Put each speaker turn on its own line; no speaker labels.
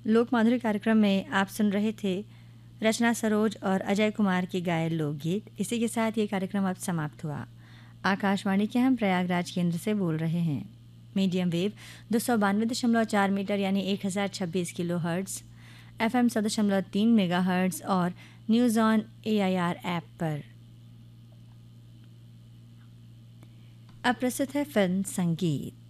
लोक माधुरी कार्यक्रम में आप सुन रहे थे रचना सरोज और अजय कुमार के गाए लोकगीत। इसी के साथ ये कार्यक्रम अब समाप्त हुआ। आकाशवाणी के हम प्रयागराज केंद्र से बोल रहे हैं। मीडियम वेव 292.4 मीटर यानी 1026 kilo hertz, FM 100.3 mega hertz और न्यूज़ ऑन AIR ऐप पर। अब प्रस्तुत है फिल्म संगीत।